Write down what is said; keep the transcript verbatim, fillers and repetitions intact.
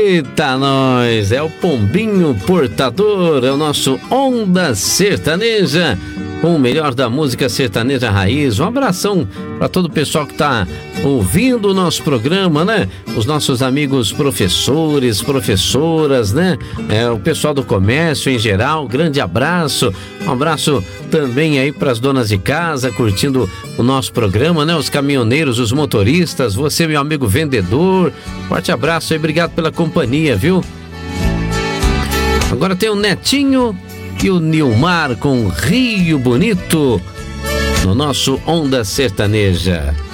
Eita, nós! É o Pombinho Portador, é o nosso Onda Sertaneja, com o melhor da música sertaneja raiz. Um abração para todo o pessoal que tá ouvindo o nosso programa, né? Os nossos amigos professores, professoras, né? É, o pessoal do comércio em geral, grande abraço. Um abraço também aí para as donas de casa curtindo o nosso programa, né? Os caminhoneiros, os motoristas, você, meu amigo vendedor. Forte abraço aí, obrigado pela companhia, viu? Agora tem o Netinho e o Nilmar com Rio Bonito no nosso Onda Sertaneja.